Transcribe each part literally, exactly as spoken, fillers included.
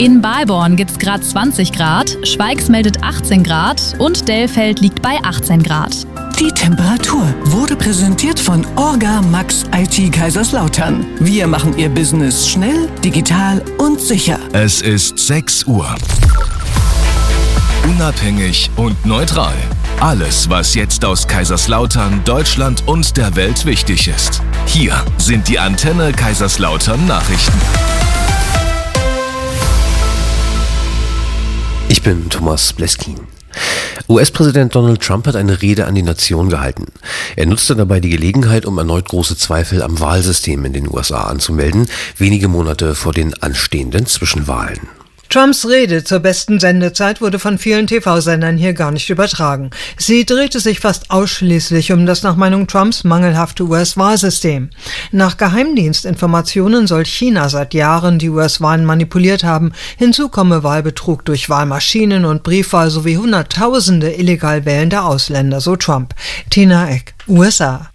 In Balborn gibt's gerade zwanzig Grad, Schweigs meldet achtzehn Grad und Dellfeld liegt bei achtzehn Grad. Die Temperatur wurde präsentiert von Orga Max I T Kaiserslautern. Wir machen Ihr Business schnell, digital und sicher. Es ist sechs Uhr. Unabhängig und neutral. Alles, was jetzt aus Kaiserslautern, Deutschland und der Welt wichtig ist. Hier sind die Antenne Kaiserslautern Nachrichten. Ich bin Thomas Bleskin. U S-Präsident Donald Trump hat eine Rede an die Nation gehalten. Er nutzte dabei die Gelegenheit, um erneut große Zweifel am Wahlsystem in den U S A anzumelden, wenige Monate vor den anstehenden Zwischenwahlen. Trumps Rede zur besten Sendezeit wurde von vielen T V-Sendern hier gar nicht übertragen. Sie drehte sich fast ausschließlich um das nach Meinung Trumps mangelhafte U S-Wahlsystem. Nach Geheimdienstinformationen soll China seit Jahren die U S-Wahlen manipuliert haben. Hinzu komme Wahlbetrug durch Wahlmaschinen und Briefwahl sowie Hunderttausende illegal wählende Ausländer, so Trump. Tina Eck, U S A.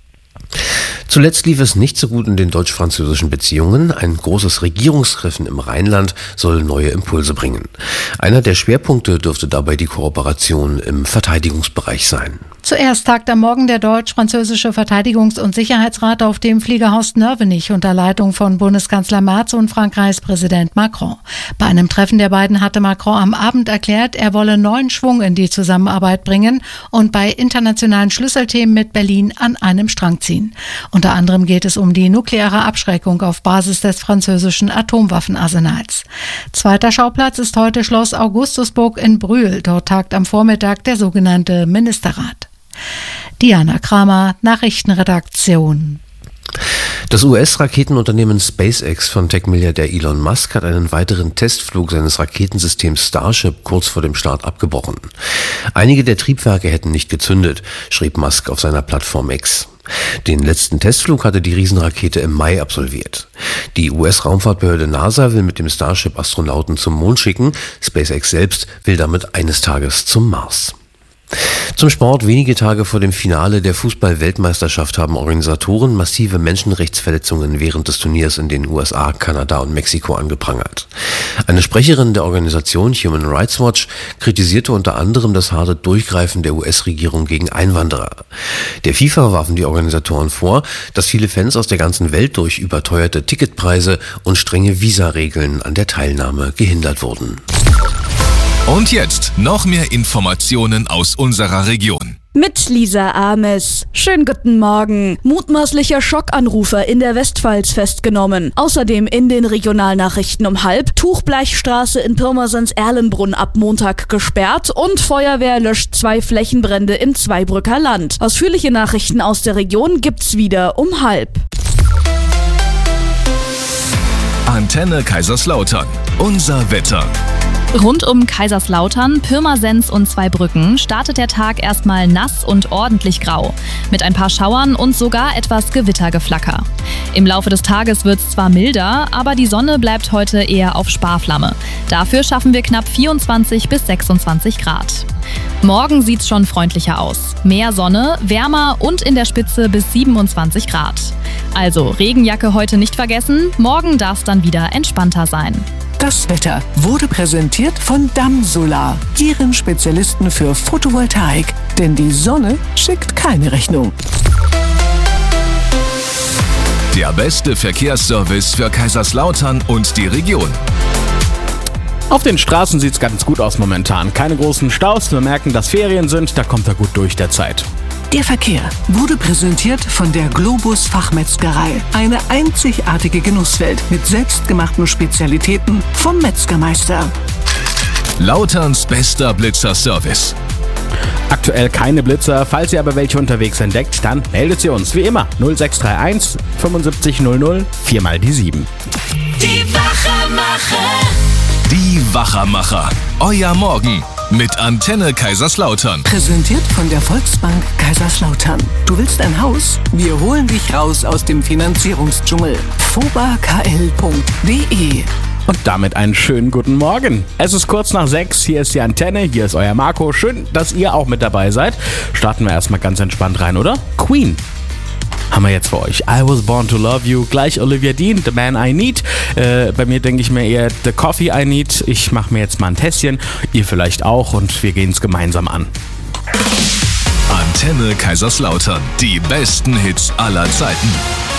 Zuletzt lief es nicht so gut in den deutsch-französischen Beziehungen. Ein großes Regierungstreffen im Rheinland soll neue Impulse bringen. Einer der Schwerpunkte dürfte dabei die Kooperation im Verteidigungsbereich sein. Zuerst tagt am Morgen der deutsch-französische Verteidigungs- und Sicherheitsrat auf dem Fliegerhaus Nörvenich unter Leitung von Bundeskanzler Merz und Frankreichs Präsident Macron. Bei einem Treffen der beiden hatte Macron am Abend erklärt, er wolle neuen Schwung in die Zusammenarbeit bringen und bei internationalen Schlüsselthemen mit Berlin an einem Strang ziehen. Unter anderem geht es um die nukleare Abschreckung auf Basis des französischen Atomwaffenarsenals. Zweiter Schauplatz ist heute Schloss Augustusburg in Brühl. Dort tagt am Vormittag der sogenannte Ministerrat. Diana Kramer, Nachrichtenredaktion. Das U S-Raketenunternehmen SpaceX von Tech-Milliardär Elon Musk hat einen weiteren Testflug seines Raketensystems Starship kurz vor dem Start abgebrochen. Einige der Triebwerke hätten nicht gezündet, schrieb Musk auf seiner Plattform X. Den letzten Testflug hatte die Riesenrakete im Mai absolviert. Die U S-Raumfahrtbehörde NASA will mit dem Starship Astronauten zum Mond schicken. SpaceX selbst will damit eines Tages zum Mars. Zum Sport. Wenige Tage vor dem Finale der Fußball-Weltmeisterschaft haben Organisatoren massive Menschenrechtsverletzungen während des Turniers in den U S A, Kanada und Mexiko angeprangert. Eine Sprecherin der Organisation Human Rights Watch kritisierte unter anderem das harte Durchgreifen der U S-Regierung gegen Einwanderer. Der FIFA warfen die Organisatoren vor, dass viele Fans aus der ganzen Welt durch überteuerte Ticketpreise und strenge Visaregeln an der Teilnahme gehindert wurden. Und jetzt noch mehr Informationen aus unserer Region. Mit Lisa Ames. Schönen guten Morgen. Mutmaßlicher Schockanrufer in der Westpfalz festgenommen. Außerdem in den Regionalnachrichten um halb. Tuchbleichstraße in Pirmasens-Erlenbrunn ab Montag gesperrt und Feuerwehr löscht zwei Flächenbrände im Zweibrücker Land. Ausführliche Nachrichten aus der Region gibt's wieder um halb. Antenne Kaiserslautern. Unser Wetter. Rund um Kaiserslautern, Pirmasens und Zweibrücken startet der Tag erstmal nass und ordentlich grau. Mit ein paar Schauern und sogar etwas Gewittergeflacker. Im Laufe des Tages wird es zwar milder, aber die Sonne bleibt heute eher auf Sparflamme. Dafür schaffen wir knapp vierundzwanzig bis sechsundzwanzig Grad. Morgen sieht's schon freundlicher aus. Mehr Sonne, wärmer und in der Spitze bis siebenundzwanzig Grad. Also Regenjacke heute nicht vergessen, morgen darf's dann wieder entspannter sein. Das Wetter wurde präsentiert von Dammsolar, Ihren Spezialisten für Photovoltaik. Denn die Sonne schickt keine Rechnung. Der beste Verkehrsservice für Kaiserslautern und die Region. Auf den Straßen sieht's ganz gut aus momentan. Keine großen Staus, wir merken, dass Ferien sind, da kommt er gut durch der Zeit. Der Verkehr wurde präsentiert von der Globus Fachmetzgerei. Eine einzigartige Genusswelt mit selbstgemachten Spezialitäten vom Metzgermeister. Lauterns bester Blitzer-Service. Aktuell keine Blitzer, falls ihr aber welche unterwegs entdeckt, dann meldet sie uns. Wie immer null sechs drei eins fünfundsiebzig null null vier mal die sieben. Die Wachermacher. Die Wachermacher. Euer Morgen mit Antenne Kaiserslautern. Präsentiert von der Volksbank Kaiserslautern. Du willst ein Haus? Wir holen dich raus aus dem Finanzierungsdschungel. foba k l punkt d e Und damit einen schönen guten Morgen. Es ist kurz nach sechs, hier ist die Antenne, hier ist euer Marco. Schön, dass ihr auch mit dabei seid. Starten wir erstmal ganz entspannt rein, oder? Queen. haben wir jetzt für euch. I Was Born to Love You, gleich Olivia Dean, The Man I Need. Äh, bei mir denke ich mir eher The Coffee I Need. Ich mache mir jetzt mal ein Tässchen, ihr vielleicht auch, und wir gehen es gemeinsam an. Antenne Kaiserslautern, die besten Hits aller Zeiten.